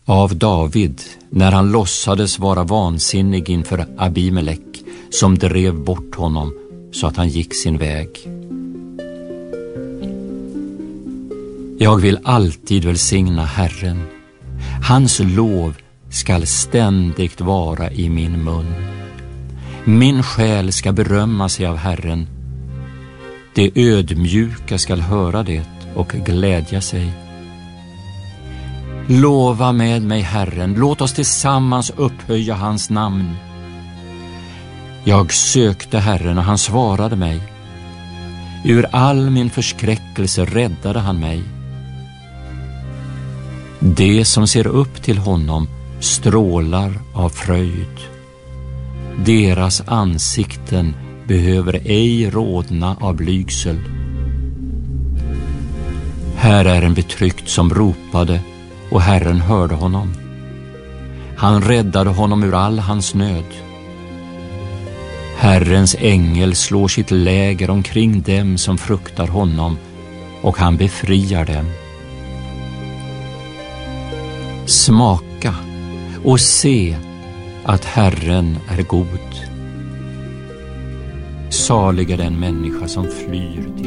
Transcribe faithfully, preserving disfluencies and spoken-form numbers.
av David när han låtsades vara vansinnig inför Abimelek som drev bort honom så att han gick sin väg. Jag vill alltid välsigna Herren. Hans lov skall ständigt vara i min mun. Min själ ska berömma sig av Herren. Det ödmjuka skall höra det och glädja sig. Lova med mig, Herren, låt oss tillsammans upphöja hans namn. Jag sökte Herren och han svarade mig. Ur all min förskräckelse räddade han mig. Det som ser upp till honom strålar av fröjd. Deras ansikten behöver ej rodna av blygsel. Här är en betryckt som ropade, och Herren hörde honom. Han räddade honom ur all hans nöd. Herrens ängel slår sitt läger omkring dem som fruktar honom, och han befriar dem. Smaka och se att Herren är god. Salig är den människa som flyr till